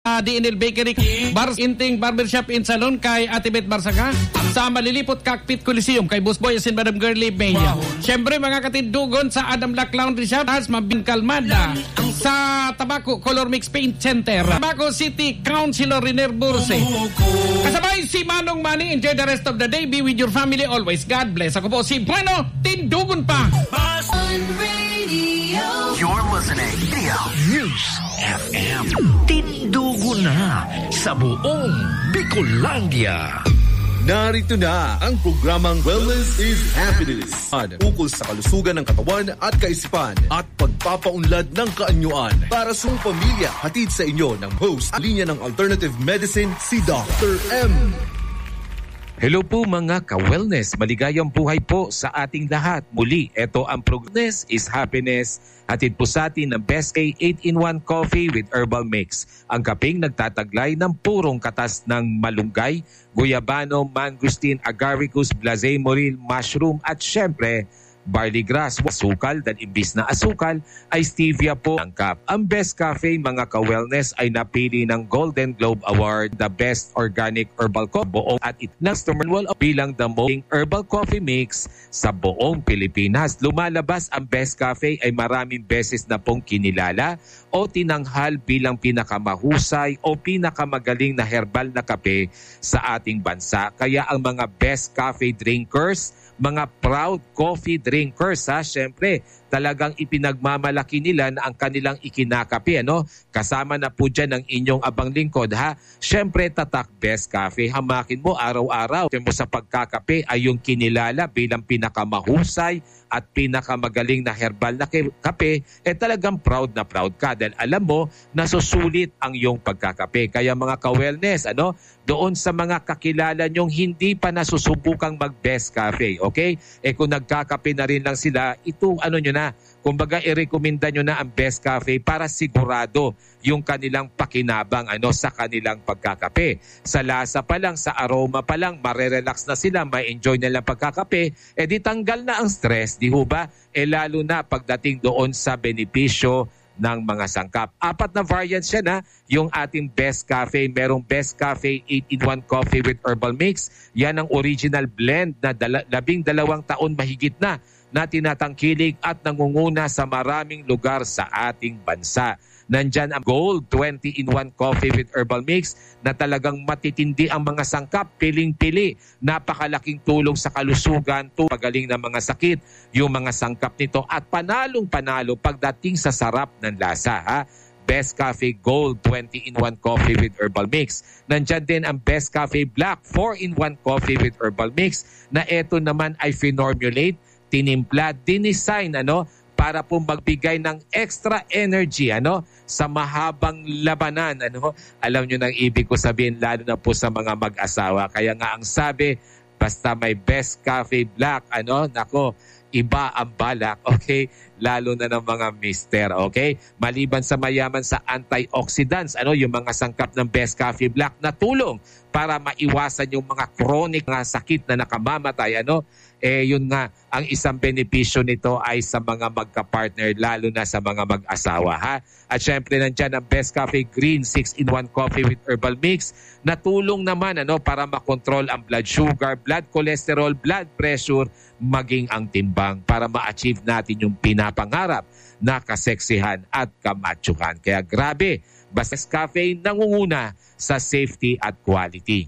DNL Bakery, Bars Inting Barbershop in Salon kay Atibet Barsaga, sa Malilipot Cockpit Coliseum kay Boss Boy and Madam Girlie May. Siyempre mga katindugon sa Adam Lack Laundry Shop, Mabing Kalmada, sa Tabaco Color Mix Paint Center, Tabaco City Councilor Riner Burse. Kasabay si Manong Manny. Enjoy the rest of the day. Be with your family always. God bless. Ako po si Bueno Tindugon pa. You're listening to News FM. Tindugon na sa buong Bicolandia. Narito na ang programang Wellness is Happiness. Ukol sa kalusugan ng katawan at kaisipan at pagpapaunlad ng kaanyuan para sa pamilya. Hatid sa inyo ng host, linya ng Alternative Medicine, si Dr. M. Hello po mga ka-wellness. Maligayang buhay po sa ating lahat. Muli, ito ang Wellness is Happiness. Hatid po sa atin ng Best K 8-in-1 Coffee with Herbal Mix. Ang kaping nagtataglay ng purong katas ng malunggay, guyabano, mangosteen, agaricus, blazay moril, mushroom at syempre, barley grass. Asukal dahil imbis na asukal ay stevia po ang cup. Ang Best Cafe mga ka-wellness ay napili ng Golden Globe Award, the best organic herbal coffee buong at itnastumerwal bilang the most herbal coffee mix sa buong Pilipinas. Lumalabas ang Best Cafe ay maraming beses na pong kinilala o tinanghal bilang pinakamahusay o pinakamagaling na herbal na kape sa ating bansa. Kaya ang mga Best Cafe drinkers, mga proud coffee drinkers, syempre talagang ipinagmamalaki nila na ang kanilang ikinakape, Kasama na po dyan ang inyong abang lingkod, Syempre, tatak Best Cafe. Hamakin mo araw-araw. Mo sa pagkakape ay yung kinilala bilang pinakamahusay at pinakamagaling na herbal na kape, talagang proud na proud ka dahil alam mo, nasusulit ang iyong pagkakape. Kaya mga ka-wellness, doon sa mga kakilala nyong hindi pa nasusubukang mag-Best Cafe, okay? Kung nagkakape na rin lang sila, ito nyo na, kumbaga i-recommenda nyo na ang Best Cafe para sigurado yung kanilang pakinabang sa kanilang pagkakape. Sa lasa pa lang, sa aroma pa lang, marerelax na sila, ma-enjoy nilang pagkakape, di tanggal na ang stress, di ho ba? Lalo na pagdating doon sa benepisyo ng mga sangkap. 4 na variants yan, yung ating Best Cafe. Merong Best Cafe 8-in-1 Coffee with Herbal Mix. Yan ang original blend na 12 taon mahigit na tinatangkilik at nangunguna sa maraming lugar sa ating bansa. Nandyan ang Gold 20-in-1 Coffee with Herbal Mix na talagang matitindi ang mga sangkap, piling-pili. Napakalaking tulong sa kalusugan, pagaling ng mga sakit, yung mga sangkap nito at panalong-panalo pagdating sa sarap ng lasa. Best Cafe Gold 20-in-1 Coffee with Herbal Mix. Nandyan din ang Best Cafe Black 4-in-1 Coffee with Herbal Mix na ito naman ay finormulate, tinimpla, dinesign, para po magbigay ng extra energy sa mahabang labanan. Alam nyo nang ibig ko sabihin, lalo na po sa mga mag-asawa. Kaya nga ang sabi, basta may Best Cafe Black, nako, iba ang balak, okay? Lalo na ng mga mister, okay? Maliban sa mayaman sa antioxidants, yung mga sangkap ng Best Cafe Black na tulong para maiwasan yung mga chronic na sakit na nakamamatay, yun nga, ang isang benepisyo nito ay sa mga magka-partner, lalo na sa mga mag-asawa, At syempre nandyan ang Best Cafe Green 6-in-1 Coffee with Herbal Mix na tulong naman para makontrol ang blood sugar, blood cholesterol, blood pressure, maging ang timbang para ma-achieve natin yung pinapangarap na kaseksihan at kamatsuhan. Kaya grabe, Best Cafe nangunguna sa safety at quality.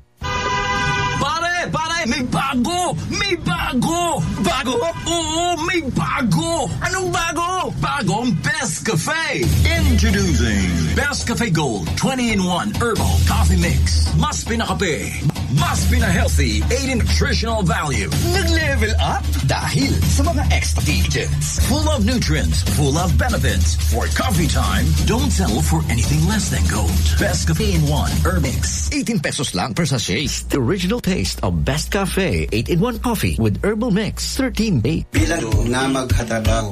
Pare, may bago! May bago! Bago? Oo, may bago! Anong bago? Bagong Best Cafe! Introducing Best Cafe Gold 20-in-1 Herbal Coffee Mix. Mas pinakape, mas pina-healthy, 8 nutritional value. Nag-level up dahil sa mga extra ingredients. Full of nutrients, full of benefits. For coffee time, don't settle for anything less than gold. Best Cafe in 1 Herbal Mix. 18 pesos lang per sachet. The original taste of Best Cafe 8-in-1 Coffee with Herbal Mix. 13 days. Bilang na maghatrabaho,